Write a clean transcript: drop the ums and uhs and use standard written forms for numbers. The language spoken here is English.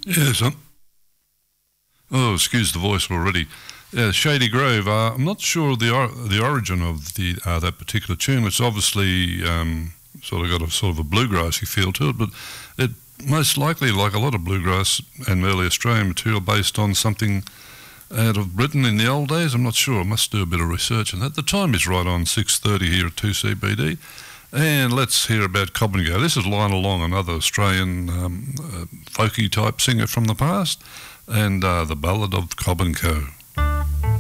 Yes. Oh, excuse the voice already. Yeah, Shady Grove. I'm not sure the origin of the that particular tune. It's obviously sort of got a sort of a bluegrassy feel to it, but it most likely, like a lot of bluegrass and early Australian material, based on something out of Britain in the old days. I'm not sure. I must do a bit of research on that. The time is right on 6:30 here at 2CBD. And let's hear about Cobb and Go. This is Lionel Long, another Australian folky type singer from the past, and the Ballad of Cobb and Co.